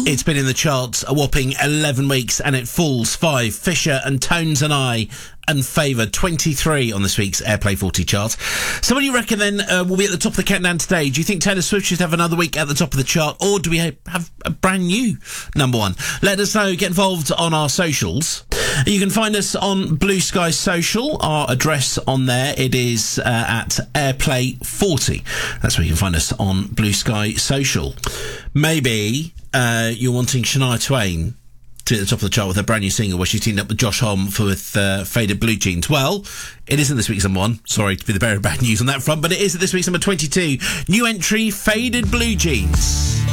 It's been in the charts a whopping 11 weeks, and it falls 5. Fisher and Tones and I and Favour, 23 on this week's Airplay 40 chart. So what do you reckon then will be at the top of the countdown today? Do you think Taylor Swift should have another week at the top of the chart, or do we have a brand new number one? Let us know. Get involved on our socials. You can find us on Blue Sky Social. Our address on there, it is at Airplay 40. That's where you can find us on Blue Sky Social. Maybe you're wanting Shania Twain to at the top of the chart with her brand new single where she's teamed up with Josh Homme with Faded Blue Jeans. Well, it isn't this week's number one. Sorry to be the bearer of bad news on that front, but it is this week's number 22. New entry, Faded Blue Jeans.